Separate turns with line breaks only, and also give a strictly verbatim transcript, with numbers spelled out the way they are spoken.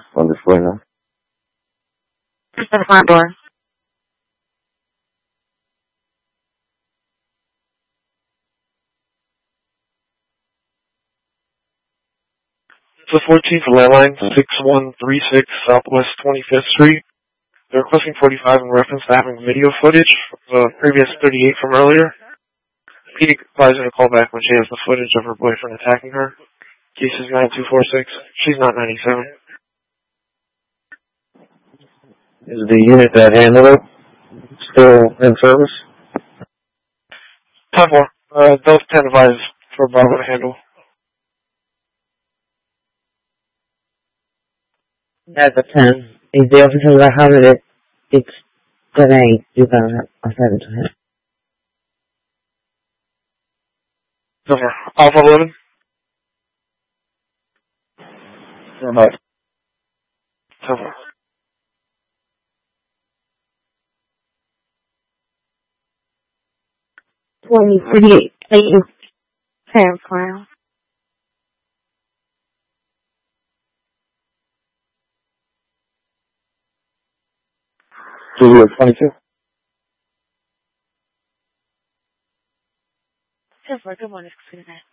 on display now.
It's the front door.
The fourteenth landline, six one three six Southwest twenty-fifth Street. They're requesting forty-five in reference to having video footage from the previous thirty-eight from earlier. P advising her to call back when she has the footage of her boyfriend attacking her. Case is nine two four six. She's not ninety-seven.
Is the unit that handled it still in service?
Time for. Uh, those ten advise for Bravo to handle.
That's a ten. If the officer that handled it, it's ten eight. You can assign it to him.
Over. Alpha eleven.
Remote.
Over.
twenty thirty-eight. Thank you. Fair file.
Juliet twenty-two.
Silver, good morning, Christina.